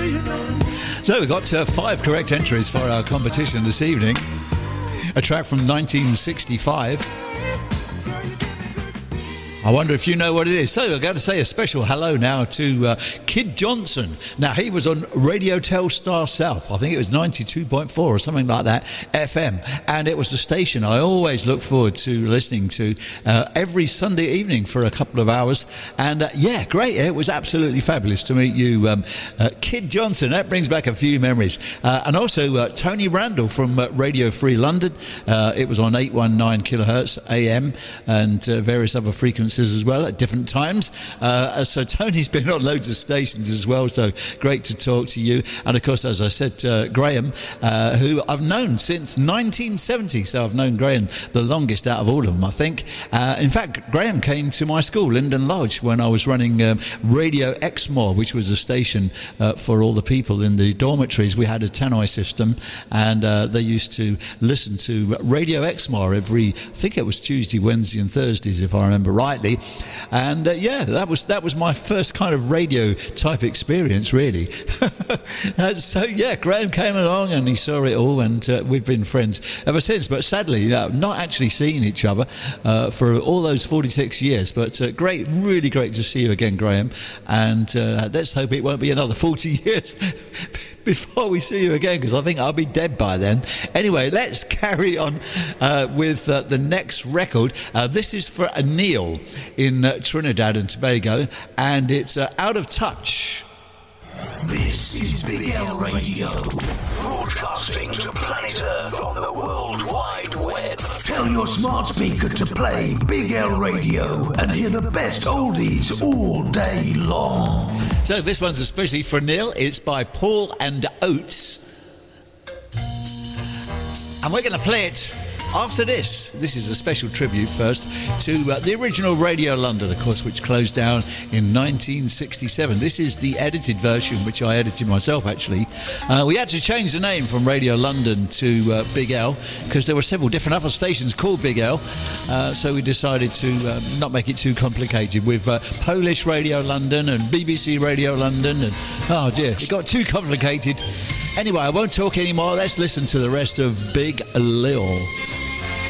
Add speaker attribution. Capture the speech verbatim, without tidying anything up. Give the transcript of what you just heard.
Speaker 1: So we've got uh, five correct entries for our competition this evening. A track from nineteen sixty-five. I wonder if you know what it is. So I've got to say a special hello now to uh, Kid Johnson. Now, he was on Radio Telstar South. I think it was ninety-two point four or something like that, F M. And it was a station I always look forward to listening to uh, every Sunday evening for a couple of hours. And, uh, yeah, great. It was absolutely fabulous to meet you, um, uh, Kid Johnson. That brings back a few memories. Uh, and also uh, Tony Randall from uh, Radio Free London. Uh, it was on eight one nine kilohertz A M and uh, various other frequencies as well at different times. Uh, so Tony's been on loads of stations as well, so great to talk to you. And of course, as I said, uh, Graham, uh, who I've known since nineteen seventy, so I've known Graham the longest out of all of them, I think. Uh, in fact, Graham came to my school, Linden Lodge, when I was running um, Radio Exmoor, which was a station uh, for all the people in the dormitories. We had a tannoy system, and uh, they used to listen to Radio Exmoor every, I think it was Tuesday, Wednesday and Thursdays, if I remember rightly. And uh, yeah, that was that was my first kind of radio type experience, really. uh, so yeah, Graham came along and he saw it all, and uh, we've been friends ever since. But sadly, uh, not actually seeing each other uh, for all those forty-six years. But uh, great, really great to see you again, Graham. And uh, let's hope it won't be another forty years before we see you again, because I think I'll be dead by then. Anyway, let's carry on uh, with uh, the next record. Uh, this is for a Neil in uh, Trinidad and Tobago, and it's uh, Out of Touch.
Speaker 2: This is Big L Radio, broadcasting to planet Earth on the World Wide Web. Tell your smart speaker to play Big L Radio and hear the best oldies all day long.
Speaker 1: So this one's especially for Neil. It's by Paul and Oates, and we're going to play it after this. This is a special tribute first to uh, the original Radio London, of course, which closed down in nineteen sixty-seven. This is the edited version, which I edited myself, actually. Uh, we had to change the name from Radio London to uh, Big L, because there were several different other stations called Big L, uh, so we decided to uh, not make it too complicated with uh, Polish Radio London and B B C Radio London, and oh dear, it got too complicated. Anyway, I won't talk anymore. Let's listen to the rest of Big Lil.